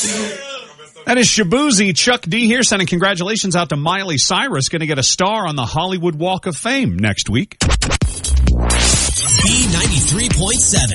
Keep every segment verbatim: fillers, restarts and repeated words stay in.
That is Shabuzi. Chuck D here sending congratulations out to Miley Cyrus, going to get a star on the Hollywood Walk of Fame next week. B ninety-three point seven.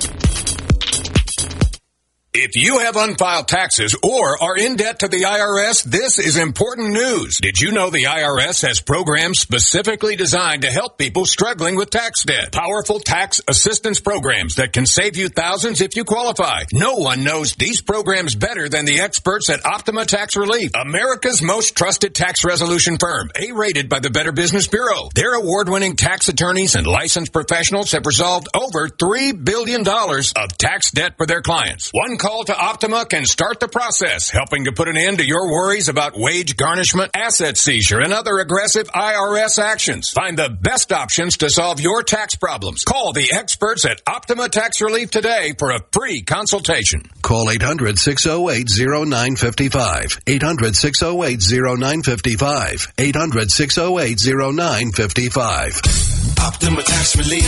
If you have unfiled taxes or are in debt to the I R S, this is important news. Did you know the I R S has programs specifically designed to help people struggling with tax debt? Powerful tax assistance programs that can save you thousands if you qualify. No one knows these programs better than the experts at Optima Tax Relief, America's most trusted tax resolution firm, A-rated by the Better Business Bureau. Their award-winning tax attorneys and licensed professionals have resolved over three billion dollars of tax debt for their clients. One call to Optima can start the process, helping to put an end to your worries about wage garnishment, asset seizure, and other aggressive I R S actions. Find the best options to solve your tax problems. Call the experts at Optima Tax Relief today for a free consultation. Call eight hundred, six oh eight, oh nine five five. eight hundred, six oh eight, oh nine five five. eight hundred, six oh eight, oh nine five five. Optima Tax Relief.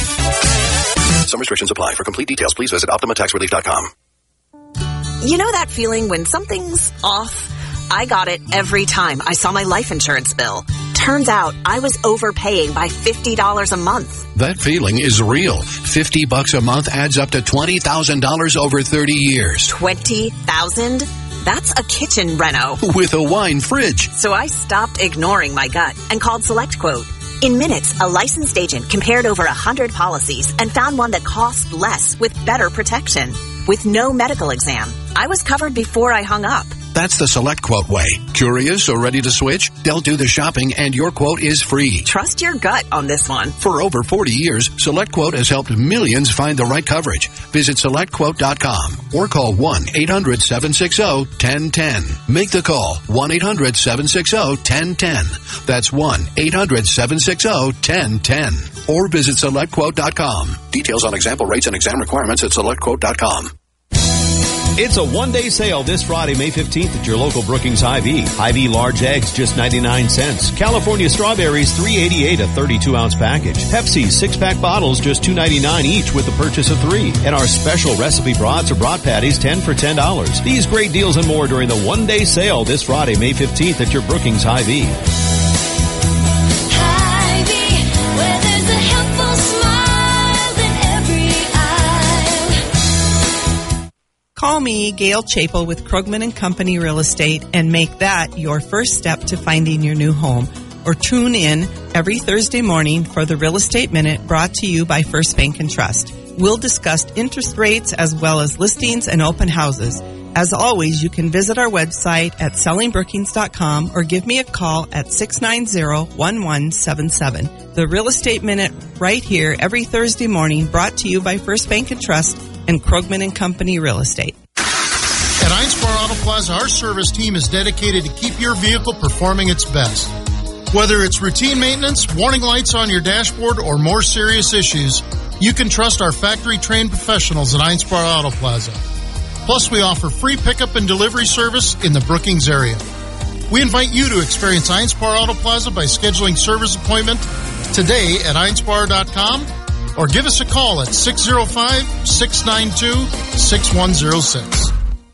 Some restrictions apply. For complete details, please visit optima tax relief dot com. You know that feeling when something's off? I got it every time I saw my life insurance bill. Turns out I was overpaying by fifty dollars a month. That feeling is real. fifty bucks a month adds up to twenty thousand dollars over thirty years. twenty thousand dollars? That's a kitchen reno. With a wine fridge. So I stopped ignoring my gut and called SelectQuote. In minutes, a licensed agent compared over one hundred policies and found one that cost less with better protection. With no medical exam. I was covered before I hung up. That's the SelectQuote way. Curious or ready to switch? They'll do the shopping and your quote is free. Trust your gut on this one. For over forty years, SelectQuote has helped millions find the right coverage. Visit select quote dot com or call one eight hundred, seven six zero, one zero one zero. Make the call, one eight hundred, seven six zero, one zero one zero. That's one eight hundred, seven six zero, one zero one zero. Or visit select quote dot com. Details on example rates and exam requirements at select quote dot com. It's a one-day sale this Friday, May fifteenth at your local Brookings Hy-Vee. Hy-Vee large eggs, just ninety-nine cents. California strawberries, three eighty-eight, a thirty-two ounce package. Pepsi, six-pack bottles, just two ninety-nine each with the purchase of three. And our special recipe brats or brat patties, ten for ten dollars. These great deals and more during the one-day sale this Friday, May fifteenth at your Brookings Hy-Vee. Hy-Vee, where there's a helpful smile in every aisle. Call me, Gail Chapel with Krugman and Company Real Estate, and make that your first step to finding your new home. Or tune in every Thursday morning for the Real Estate Minute brought to you by First Bank and Trust. We'll discuss interest rates as well as listings and open houses. As always, you can visit our website at selling brookings dot com or give me a call at six nine zero, one one seven seven. The Real Estate Minute right here every Thursday morning brought to you by First Bank and Trust and Krugman and Company Real Estate. At Einspar Auto Plaza, our service team is dedicated to keep your vehicle performing its best. Whether it's routine maintenance, warning lights on your dashboard, or more serious issues, you can trust our factory-trained professionals at Einspar Auto Plaza. Plus, we offer free pickup and delivery service in the Brookings area. We invite you to experience Einspar Auto Plaza by scheduling service appointment today at einspar dot com or give us a call at six oh five, six nine two, six one oh six.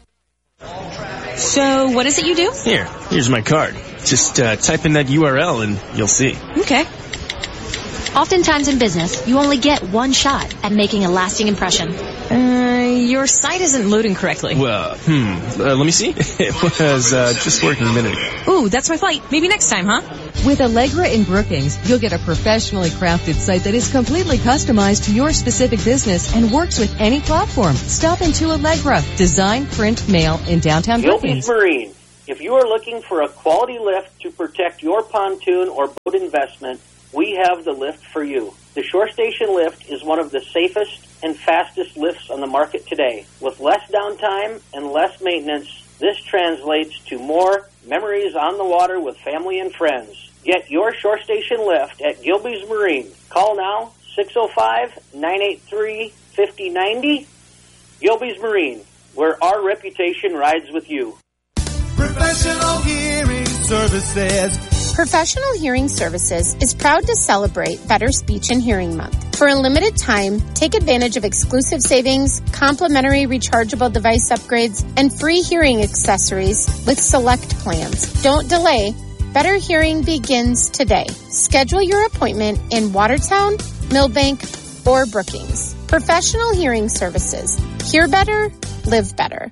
So, what is it you do? Here, here's my card. Just uh, type in that U R L and you'll see. Okay. Oftentimes in business, you only get one shot at making a lasting impression. Uh, your site isn't loading correctly. Well, hmm, uh, let me see. It was uh, just working a minute ago. Ooh, that's my flight. Maybe next time, huh? With Allegra in Brookings, you'll get a professionally crafted site that is completely customized to your specific business and works with any platform. Stop into Allegra. Design, print, mail in downtown Brookings. Gilby's Marine. If you are looking for a quality lift to protect your pontoon or boat investment, we have the lift for you. The Shore Station lift is one of the safest and fastest lifts on the market today. With less downtime and less maintenance, this translates to more memories on the water with family and friends. Get your Shore Station lift at Gilby's Marine. Call now, six oh five, nine eight three, five oh nine oh. Gilby's Marine, where our reputation rides with you. Professional Hearing Services. Professional Hearing Services is proud to celebrate Better Speech and Hearing Month. For a limited time, take advantage of exclusive savings, complimentary rechargeable device upgrades, and free hearing accessories with select plans. Don't delay. Better hearing begins today. Schedule your appointment in Watertown, Millbank, or Brookings. Professional hearing services. Hear better, live better.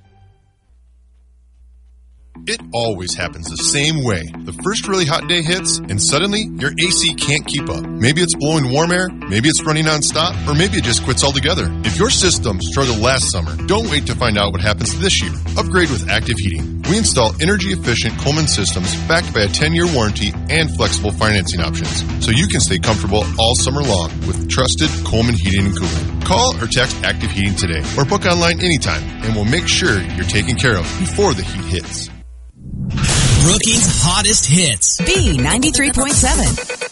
It always happens the same way. The first really hot day hits, and suddenly your A C can't keep up. Maybe it's blowing warm air, maybe it's running non-stop, or maybe it just quits altogether. If your system struggled last summer, don't wait to find out what happens this year. Upgrade with Active Heating. We install energy-efficient Coleman systems backed by a ten-year warranty and flexible financing options, so you can stay comfortable all summer long with trusted Coleman Heating and Cooling. Call or text Active Heating today, or book online anytime, and we'll make sure you're taken care of before the heat hits. Brookings' hottest hits. B ninety-three point seven.